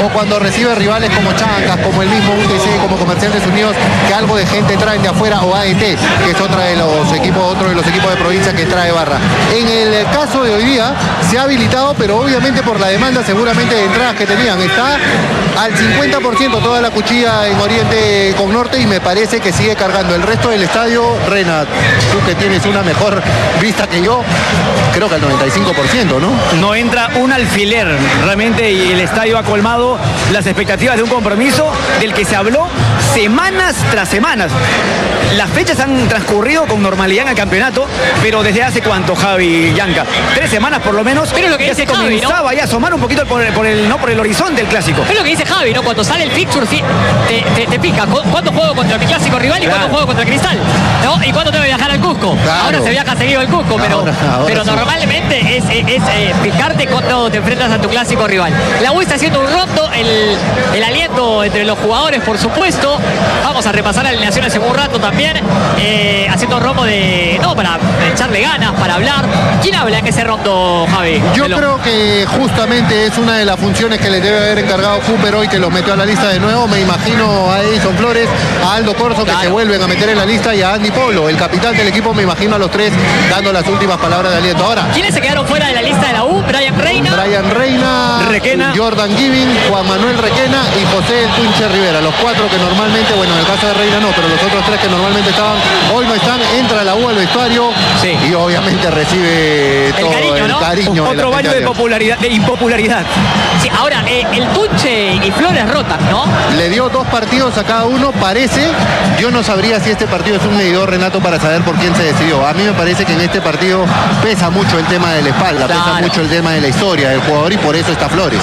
o cuando recibe rivales como Chancas, como el mismo UTC, como Comerciantes Unidos, que algo de gente traen de afuera, o AET, que es otro de los equipos de provincia que trae Barra. En el caso de hoy día se ha habilitado, pero obviamente por la demanda seguramente de entradas que tenían. Está al 50% toda la cuchilla en Oriente con Norte y me parece que sigue cargando. El resto del estadio, Renat, tú que tienes una mejor vista que yo, creo que al 95%, ¿no? No entra un alfiler realmente y el estadio ha colmado las expectativas de un compromiso del que se habló semanas tras semanas. Las fechas han transcurrido con normalidad en el campeonato, pero ¿desde hace cuánto, Javi, Yanka? 3 semanas por lo menos. Pero lo que dice se Javi, comenzaba ya a asomar un poquito por el horizonte del clásico. Es lo que dice Javi, ¿no? Cuando sale el fixture te pica. ¿Cuándo juego contra mi clásico rival y cuándo juego contra el Cristal? ¿No? ¿Y cuándo tengo que viajar al Cusco? Claro. Ahora se viaja seguido al Cusco, pero normalmente es picarte cuando te enfrentas a tu clásico rival. La U está haciendo un rondo, el aliento entre los jugadores, por supuesto. Vamos a repasar alineaciones en un rato también. Haciendo un rombo para echarle ganas, para hablar. ¿Quién habla en ese rondo, Javi? Yo creo que justamente es una de las funciones que le debe haber encargado Cooper hoy, que los metió a la lista de nuevo. Me imagino a Edison Flores, a Aldo Corso, que se vuelven a meter en la lista, y a Andy Polo, el capitán del equipo. Me imagino a los tres dando las últimas palabras de aliento. Ahora, ¿quiénes se quedaron fuera de la lista de la U? Brian Reina, Requena, Jordan Giving, Juan Manuel Requena y José El Tunche Rivera. Los cuatro que normalmente, bueno, en el caso de Reina no, pero los otros tres que normalmente estaban, hoy no están. Entra la U al vestuario y obviamente recibe todo el cariño. Otro baño de popularidad, de impopularidad. Sí, ahora, el Tunche y Flores rotan, ¿no? Le dio 2 partidos a cada uno, parece. Yo no sabría si este partido es un medidor, Renato, para saber por quién se decidió. A mí me parece que en este partido pesa mucho el tema de la espalda, pesa mucho el tema de la historia del jugador, y por eso está Flores.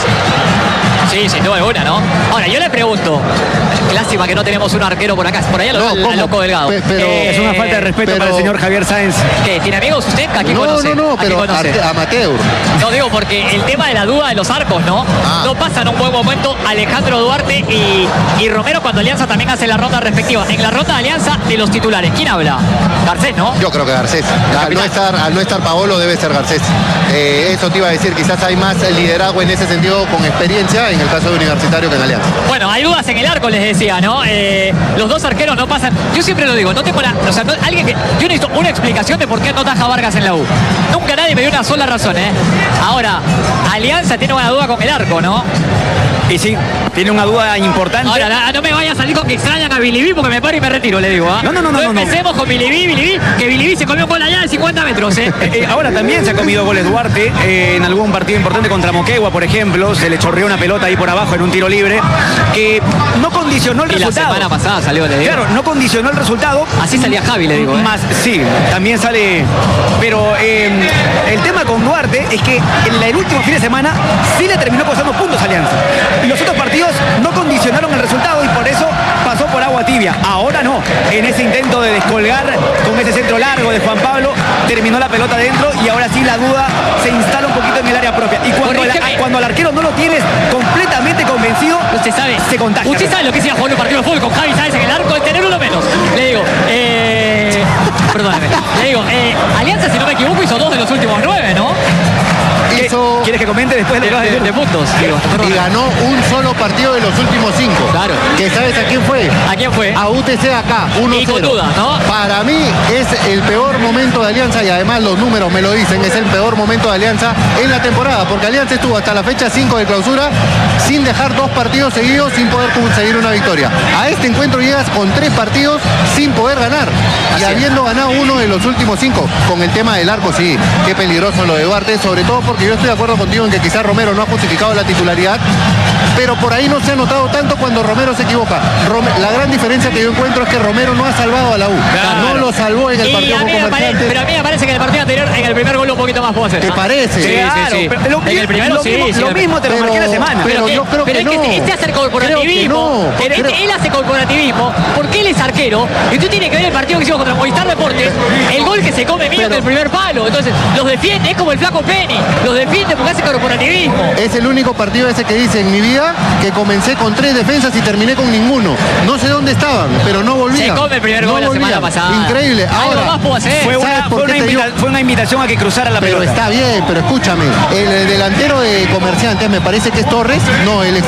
Sí, sin duda alguna, ¿no? Ahora, yo le pregunto, lástima que no tenemos un arquero por acá, por allá al Loco Delgado. Pero es una falta de respeto para el señor Javier Sáenz. ¿Qué? ¿Tiene amigos usted? ¿A quién conoce? No, pero amateur. No, digo, porque el tema de la duda de los arcos, ¿no? No pasan un buen momento Alejandro Duarte y Romero cuando Alianza también hace la ronda respectiva. En la ronda de Alianza, de los titulares, ¿quién habla? Garcés, ¿no? Yo creo que Garcés. Al no estar Paolo, debe ser Garcés. Eso te iba a decir, quizás hay más liderazgo en ese sentido, con experiencia, en el caso de Universitario, que en Alianza. Bueno, hay dudas en el arco, les decía, ¿no? Los dos arqueros no pasan. Yo siempre lo digo, no tengo yo necesito una explicación de por qué no taja Vargas en la U. Nunca nadie me dio una sola razón, ¿eh? Ahora, Alianza tiene una duda con el arco, ¿no? Y sí, tiene una duda importante. Ahora, no me vaya a salir con que extrañan a Bilibí, porque me paro y me retiro, le digo. No empecemos con Bilibí, que Bilibí se comió gol allá de 50 metros, ¿eh? Ahora también se ha comido goles Duarte en algún partido importante contra Moquegua, por ejemplo. Se le chorreó una pelota ahí por abajo en un tiro libre que no condicionó el resultado. La semana pasada salió, le digo. Claro, no condicionó el resultado. Así salía Javi, le digo. Más, sí, también sale. Pero el tema con Duarte es que en el último fin de semana sí le terminó costando puntos a Alianza. Y los otros partidos no condicionaron el resultado y por eso pasó por agua tibia. Ahora no. En ese intento de descolgar con ese centro largo de Juan Pablo, terminó la pelota dentro y ahora sí la duda se instala un poquito en el área propia. Y cuando al arquero no lo tienes completamente convencido, usted sabe, se contagia. Usted sabe lo que decía jugar un partido de fútbol con Javi Sáenz en el arco, es tener uno menos. Le digo, perdóname. Le digo, Alianza, si no me equivoco, hizo 2 de los últimos 9, ¿no? ¿Quieres que comente después de puntos? Y ganó un solo partido de los últimos 5. Claro. ¿Que sabes a quién fue? ¿A quién fue? A UTC acá, 1-0. Y con duda, ¿no? Para mí es el peor momento de Alianza, y además los números me lo dicen, es el peor momento de Alianza en la temporada, porque Alianza estuvo hasta la fecha 5 de clausura sin dejar 2 partidos seguidos, sin poder conseguir una victoria. A este encuentro llegas con 3 partidos sin poder ganar, y habiendo ganado 1 de los últimos 5. Con el tema del arco, sí, qué peligroso lo de Duarte, sobre todo porque yo estoy de acuerdo contigo en que quizás Romero no ha justificado la titularidad, pero por ahí no se ha notado tanto cuando Romero se equivoca. La gran diferencia que yo encuentro es que Romero no ha salvado a la U. Claro. No lo salvó en el partido con Comerciantes. Pero a mí me parece que en el partido anterior, en el primer gol, un poquito más puedo hacer. ¿Te parece? Sí, claro, sí. Pero en el primero lo mismo te lo marqué la semana. Pero yo creo que no. Es que este hace el corporativismo. Él hace corporativismo porque él es arquero. Y usted tiene que ver el partido que hicimos contra Movistar Deportes. El gol que se come mío del primer palo. Entonces, los defiende, es como el flaco Penny. Los defiende porque hace corporativismo. Es el único partido ese que dice en mi vida que comencé con 3 defensas y terminé con ninguno. No sé dónde estaban, pero no volvían. Se come el primer gol la semana pasada. Increíble. Ahora, algo más puedo hacer. Fue una invitación a que cruzara la pelota. Pero está bien, pero escúchame. El delantero de Comerciantes, me parece que es Torres. No, el